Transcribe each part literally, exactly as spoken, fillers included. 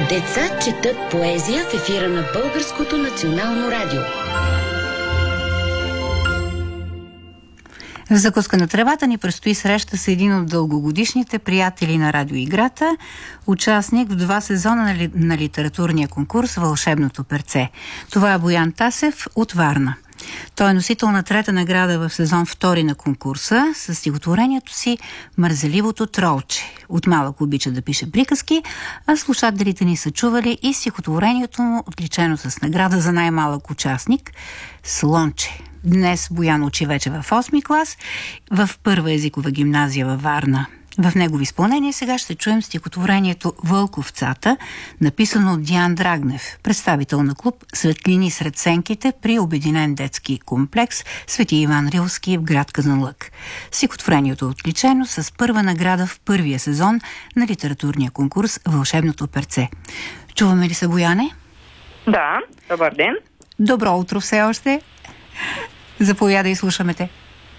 Деца четат поезия в ефира на Българското национално радио. В закуска на тревата ни предстои среща с един от дългогодишните приятели на радиоиграта, участник в два сезона на, ли, на литературния конкурс «Вълшебното перце». Това е Боян Тасев от Варна. Той е носител на трета награда в сезон втори на конкурса с стихотворението си «Мързеливото тролче». От малък обича да пише приказки, а слушателите ни са чували и стихотворението му, отличено с награда за най-малък участник «Слонче». Днес Боян учи вече в осми клас в първа езикова гимназия във Варна. В негово изпълнение сега ще чуем стихотворението «Вълковцата», написано от Диан Драгнев, представител на клуб «Светлини сред сенките» при Обединен детски комплекс Свети Иван Рилски в град Казанлък. Стихотворението е отличено с първа награда в първия сезон на литературния конкурс «Вълшебното перце». Чуваме ли се, Бояне? Да, добър ден. Добро утро все още. Заповядай и слушаме те.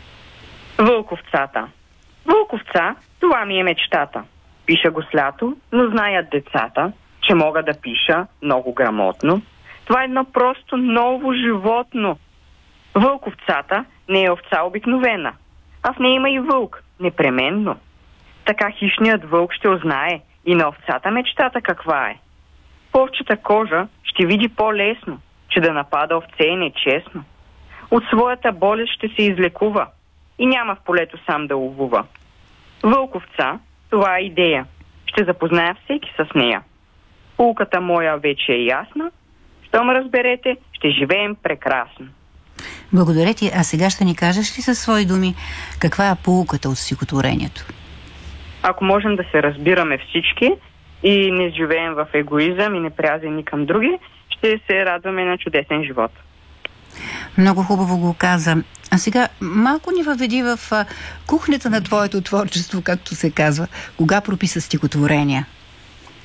Вълковцата. Вълковца, това ми е мечтата. Пиша го с лято, но знаят децата, че мога да пиша много грамотно. Това е едно просто ново животно. Вълковцата не е овца обикновена, а в нея има и вълк, непременно. Така хищният вълк ще узнае и на овцата мечтата каква е. По овчата кожа ще види по-лесно, че да напада овце е нечестно. От своята болест ще се излекува и няма в полето сам да ловува. Вълковца, това е идея. Ще запозная всеки с нея. Пулката моя вече е ясна. Щом разберете, ще живеем прекрасно. Благодаря ти. А сега ще ни кажеш ли със свои думи каква е поуката от стихотворението? Ако можем да се разбираме всички и не живеем в егоизъм и неприязани към други, ще се радваме на чудесен живот. Много хубаво го каза. А сега малко ни въведи в а, кухнята на твоето творчество, както се казва. Кога прописа стихотворения?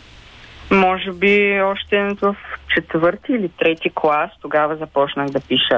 Може би още в четвърти или трети клас. Тогава започнах да пиша